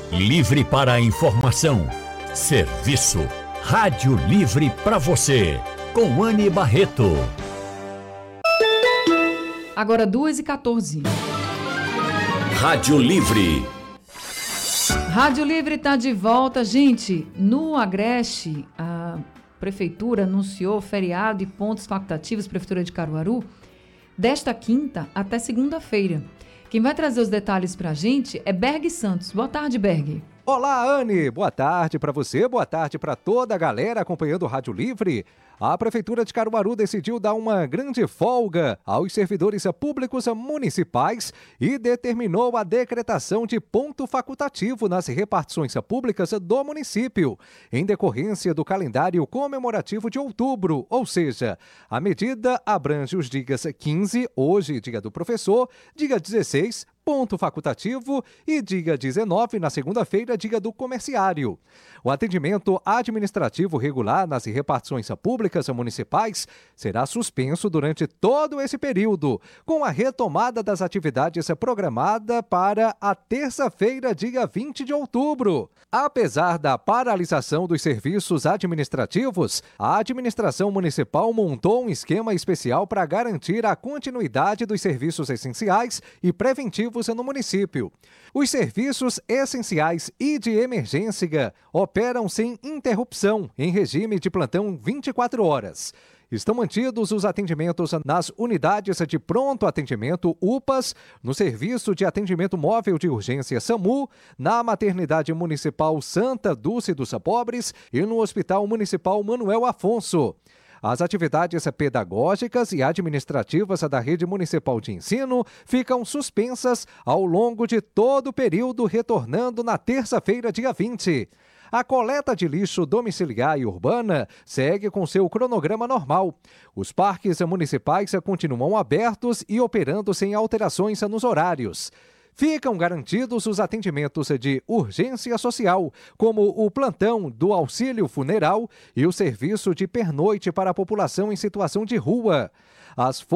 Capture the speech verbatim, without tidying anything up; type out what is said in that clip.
Livre para a informação. Serviço. Rádio Livre para você. Com Anne Barreto. Agora duas e quatorze. Rádio Livre. Rádio Livre está de volta. Gente, no Agreste, a Prefeitura anunciou feriado e pontos facultativos, Prefeitura de Caruaru, desta quinta até segunda-feira. Quem vai trazer os detalhes para a gente é Berg Santos. Boa tarde, Berg. Olá, Anne. Boa tarde para você, boa tarde para toda a galera acompanhando o Rádio Livre. A Prefeitura de Caruaru decidiu dar uma grande folga aos servidores públicos municipais e determinou a decretação de ponto facultativo nas repartições públicas do município, em decorrência do calendário comemorativo de outubro, ou seja, a medida abrange os dias quinze, hoje, dia do professor, dia dezesseis, ponto facultativo, e dia dezenove, na segunda-feira, dia do comerciário. O atendimento administrativo regular nas repartições públicas municipais será suspenso durante todo esse período, com a retomada das atividades programada para a terça-feira, dia vinte de outubro. Apesar da paralisação dos serviços administrativos, a administração municipal montou um esquema especial para garantir a continuidade dos serviços essenciais e preventivos no município. Os serviços essenciais e de emergência operam sem interrupção, em regime de plantão vinte e quatro horas. Estão mantidos os atendimentos nas unidades de pronto atendimento U P A S, no Serviço de Atendimento Móvel de Urgência SAMU, na Maternidade Municipal Santa Dulce dos Pobres e no Hospital Municipal Manuel Afonso. As atividades pedagógicas e administrativas da Rede Municipal de Ensino ficam suspensas ao longo de todo o período, retornando na terça-feira, dia vinte. A coleta de lixo domiciliar e urbana segue com seu cronograma normal. Os parques municipais continuam abertos e operando sem alterações nos horários. Ficam garantidos os atendimentos de urgência social, como o plantão do auxílio funeral e o serviço de pernoite para a população em situação de rua. As